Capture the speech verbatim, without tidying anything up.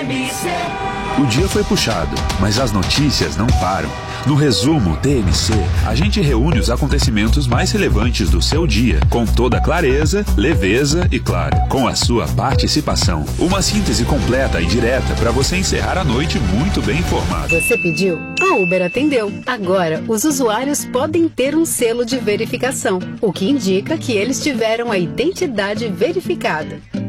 M C. O dia foi puxado, mas as notícias não param. No resumo T M C, a gente reúne os acontecimentos mais relevantes do seu dia, com toda clareza, leveza e, claro, com a sua participação. Uma síntese completa e direta para você encerrar a noite muito bem informado. Você pediu? A Uber atendeu. Agora, os usuários podem ter um selo de verificação, o que indica que eles tiveram a identidade verificada.